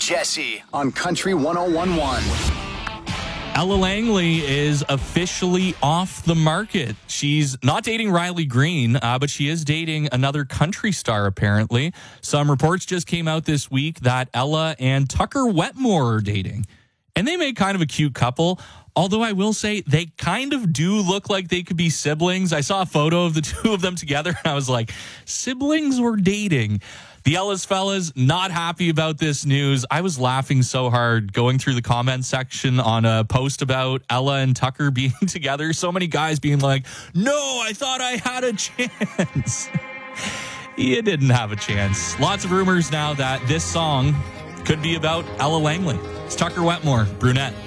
Jesse on Country 101.1. Ella Langley is officially off the market. She's not dating Riley Green, but she is dating another country star, apparently. Some reports just came out this week that Ella and Tucker Wetmore are dating. And they make kind of a cute couple, although I will say they kind of do look like they could be siblings. I saw a photo of the two of them together, and I was like, siblings were dating. The Ellis fellas not happy about this news. I was laughing so hard going through the comment section on a post about Ella and Tucker being together. So many guys being like, no, I thought I had a chance. You didn't have a chance. Lots of rumors now that this song could be about Ella Langley. It's Tucker Wetmore, Brunette.